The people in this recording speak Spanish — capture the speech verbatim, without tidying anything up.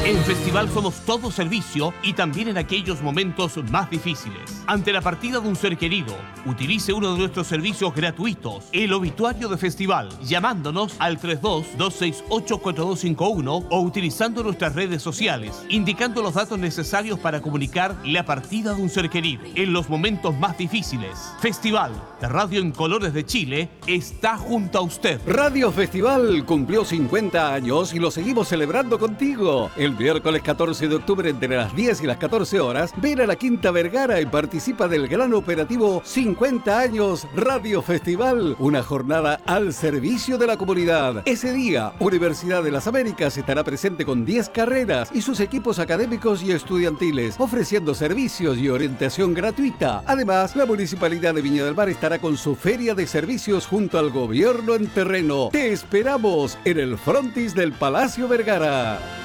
En Festival somos todo servicio y también en aquellos momentos más difíciles. Ante la partida de un ser querido, utilice uno de nuestros servicios gratuitos, el obituario de Festival, llamándonos al tres dos, dos seis ocho, cuatro dos cinco uno o utilizando nuestras redes sociales, indicando los datos necesarios para comunicar la partida de un ser querido. En los momentos más difíciles, Festival, la radio en colores de Chile, está junto a usted. Radio Festival cumplió cincuenta años y lo seguimos celebrando contigo. El miércoles catorce de octubre entre las diez y las catorce horas, ven a la Quinta Vergara y participa del gran operativo cincuenta años Radio Festival, una jornada al servicio de la comunidad. Ese día, Universidad de las Américas estará presente con diez carreras y sus equipos académicos y estudiantiles, ofreciendo servicios y orientación gratuita. Además, la Municipalidad de Viña del Mar estará con su feria de servicios junto al gobierno en terreno. Te esperamos en el frontis del Palacio Vergara.